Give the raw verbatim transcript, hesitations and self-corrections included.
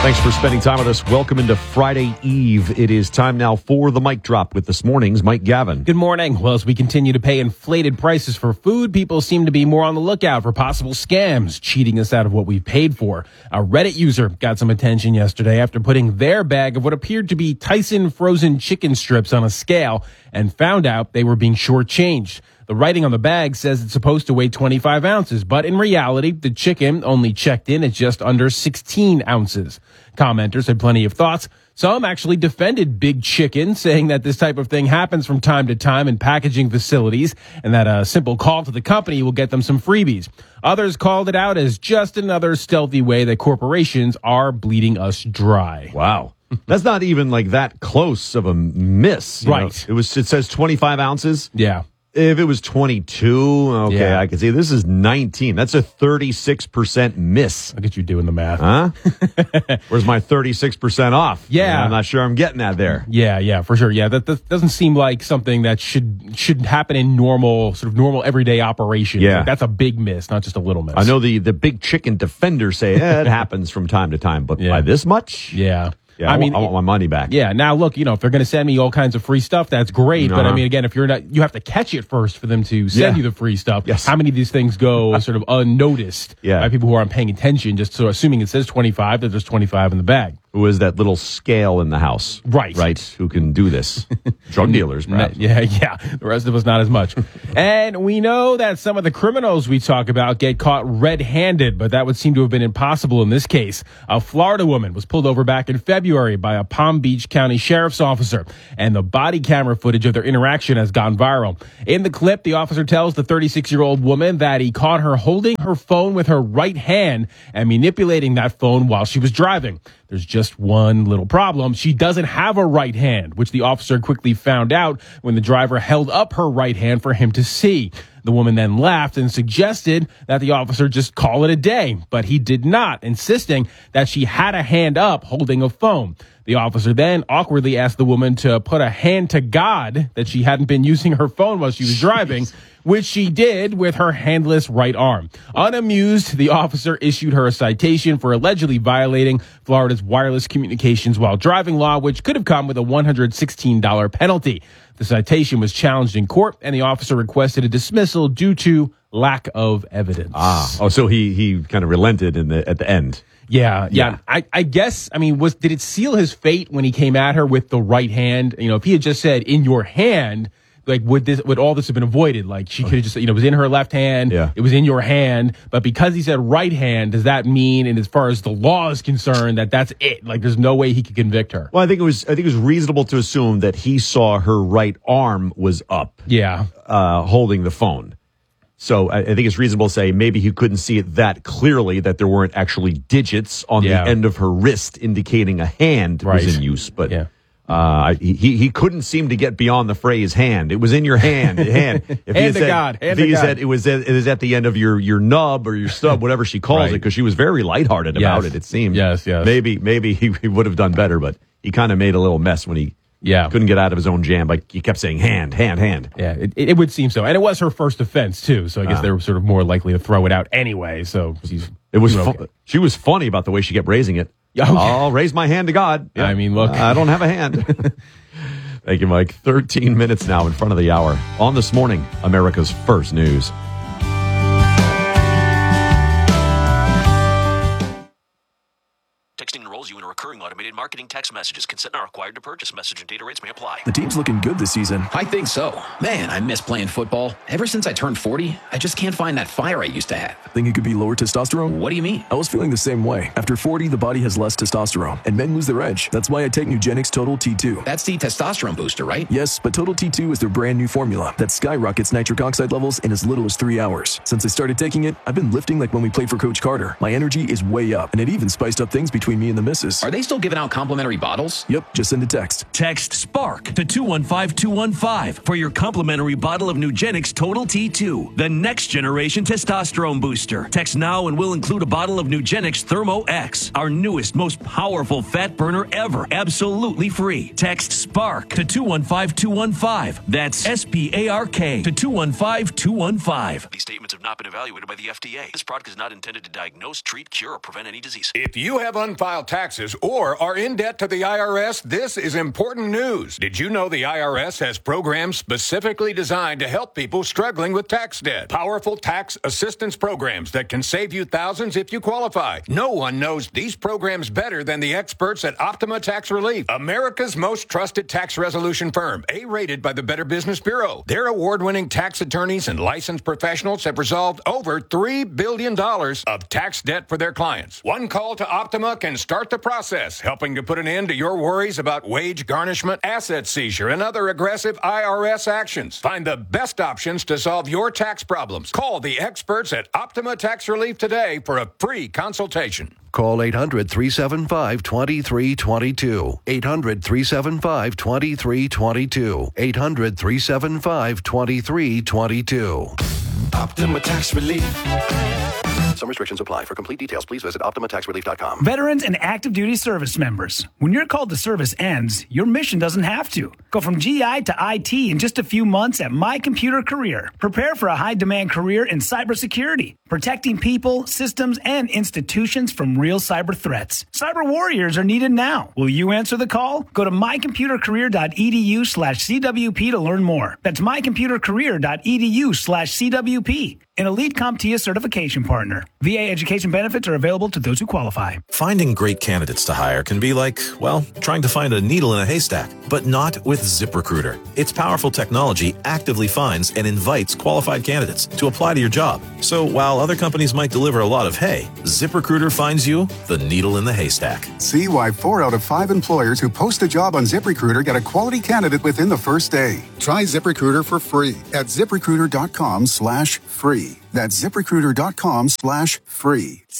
Thanks for spending time with us. Welcome into Friday Eve. It is time now for the Mic Drop with this morning's Mike Gavin. Good morning. Well, as we continue to pay inflated prices for food, people seem to be more on the lookout for possible scams, cheating us out of what we've paid for. A Reddit user got some attention yesterday after putting their bag of what appeared to be Tyson frozen chicken strips on a scale and found out they were being shortchanged. The writing on the bag says it's supposed to weigh twenty-five ounces, but in reality, the chicken only checked in at just under sixteen ounces. Commenters had plenty of thoughts. Some actually defended Big Chicken, saying that this type of thing happens from time to time in packaging facilities and that a simple call to the company will get them some freebies. Others called it out as just another stealthy way that corporations are bleeding us dry. Wow. That's not even like that close of a miss. you Right. know. It was. It says twenty-five ounces. Yeah. If it was twenty-two, okay, Yeah. I can see. This is nineteen. That's a thirty-six percent miss. Look at you doing the math. Huh? Where's my thirty-six percent off? Yeah. I'm not sure I'm getting that there. Yeah, yeah, for sure. Yeah, that, that doesn't seem like something that should should happen in normal, sort of normal everyday operations. Yeah. Like, that's a big miss, not just a little miss. I know the, the Big Chicken defenders say eh, it happens from time to time, but Yeah. by this much? Yeah. Yeah, I, I mean, want, I want my money back. Yeah. Now, look, you know, if they're going to send me all kinds of free stuff, that's great. But I Uh-huh. mean, again, if you're not, you have to catch it first for them to send Yeah. you the free stuff. Yes. How many of these things go sort of unnoticed Yeah. by people who aren't paying attention? Just so assuming it says twenty-five, that there's twenty-five in the bag. Who is that little scale in the house? Right. Right. Who can do this? Drug dealers, perhaps. Yeah, yeah. The rest of us not as much. And we know that some of the criminals we talk about get caught red-handed, but that would seem to have been impossible in this case. A Florida woman was pulled over back in February by a Palm Beach County sheriff's officer, and the body camera footage of their interaction has gone viral. In the clip, the officer tells the thirty-six-year-old woman that he caught her holding her phone with her right hand and manipulating that phone while she was driving. There's just one little problem. She doesn't have a right hand, which the officer quickly found out when the driver held up her right hand for him to see. The woman then laughed and suggested that the officer just call it a day, but he did not, insisting that she had a hand up holding a phone. The officer then awkwardly asked the woman to put a hand to God that she hadn't been using her phone while she was driving, which she did with her handless right arm. Unamused, the officer issued her a citation for allegedly violating Florida's wireless communications while driving law, which could have come with a one hundred sixteen dollars penalty. The citation was challenged in court, and the officer requested a dismissal due to lack of evidence. Ah. Oh, so he, he kind of relented in the at the end. Yeah, yeah. Yeah. I, I guess, I mean, was did it seal his fate when he came at her with the right hand? You know, if he had just said, in your hand, like, would this, would all this have been avoided? Like, she could have just, you know, it was in her left hand. Yeah. It was in your hand. But because he said right hand, does that mean, and as far as the law is concerned, that that's it? Like, there's no way he could convict her. Well, I think it was I think it was reasonable to assume that he saw her right arm was up, Yeah. uh, holding the phone. So I, I think it's reasonable to say maybe he couldn't see it that clearly, that there weren't actually digits on Yeah. the end of her wrist indicating a hand Right. was in use. But Yeah. uh, he he couldn't seem to get beyond the phrase hand. It was in your hand. hand. If he Hand had to said, God. Hand if to he God. said it was at, it was at the end of your your nub or your stub, whatever she calls Right. it, because she was very lighthearted about Yes. it. It seemed. Yes, yes. Maybe maybe he, he would have done better, but he kind of made a little mess when he. Yeah. Couldn't get out of his own jam, but he kept saying hand, hand, hand. Yeah, it, it would seem so. And it was her first offense, too. So I guess Ah. they were sort of more likely to throw it out anyway. So she's. It was. doing Fu- okay. She was funny about the way she kept raising it. Yeah, okay. I'll raise my hand to God. I mean, look. I don't have a hand. Thank you, Mike. thirteen minutes now in front of the hour. On This Morning, America's First News. Texting enrolls you in a recurring automated marketing text messages. Consent not required to purchase. Message and data rates may apply. The team's looking good this season. I think so. Man, I miss playing football. Ever since I turned forty, I just can't find that fire I used to have. Think it could be lower testosterone? What do you mean? I was feeling the same way. After forty, the body has less testosterone, and men lose their edge. That's why I take Nugenix Total T two. That's the testosterone booster, right? Yes, but Total T two is their brand new formula that skyrockets nitric oxide levels in as little as three hours. Since I started taking it, I've been lifting like when we played for Coach Carter. My energy is way up, and it even spiced up things between me and the missus. Are they still giving out complimentary bottles? Yep, just send a text. Text SPARK to two one five two one five for your complimentary bottle of Nugenix Total T two, the next generation testosterone booster. Text now and we'll include a bottle of Nugenix Thermo X, our newest, most powerful fat burner ever, absolutely free. Text SPARK to two one five two one five. That's S P A R K to two one five two one five. These statements have not been evaluated by the F D A. This product is not intended to diagnose, treat, cure, or prevent any disease. If you have unfiled file taxes or are in debt to the I R S, this is important news. Did you know the I R S has programs specifically designed to help people struggling with tax debt? Powerful tax assistance programs that can save you thousands if you qualify. No one knows these programs better than the experts at Optima Tax Relief, America's most trusted tax resolution firm, A-rated by the Better Business Bureau. Their award-winning tax attorneys and licensed professionals have resolved over three billion dollars of tax debt for their clients. One call to Optima can start the process, helping to put an end to your worries about wage garnishment, asset seizure, and other aggressive I R S actions. Find the best options to solve your tax problems. Call the experts at Optima Tax Relief today for a free consultation. Call eight hundred, three seven five, two three two two. eight hundred, three seven five, two three two two. eight hundred, three seven five, two three two two. Optima Tax Relief. Some restrictions apply. For complete details, please visit Optima Tax Relief dot com. Veterans and active duty service members. When your call to service ends, your mission doesn't have to. Go from G I to I T in just a few months at My Computer Career. Prepare for a high-demand career in cybersecurity, protecting people, systems, and institutions from real cyber threats. Cyber warriors are needed now. Will you answer the call? Go to my computer career dot e d u slash C W P to learn more. That's my computer career dot e d u slash C W P. An elite CompTIA certification partner. V A education benefits are available to those who qualify. Finding great candidates to hire can be like, well, trying to find a needle in a haystack, but not with ZipRecruiter. Its powerful technology actively finds and invites qualified candidates to apply to your job. So while other companies might deliver a lot of hay, ZipRecruiter finds you the needle in the haystack. See why four out of five employers who post a job on ZipRecruiter get a quality candidate within the first day. Try ZipRecruiter for free at ZipRecruiter dot com slash free. That's ZipRecruiter dot com slash free.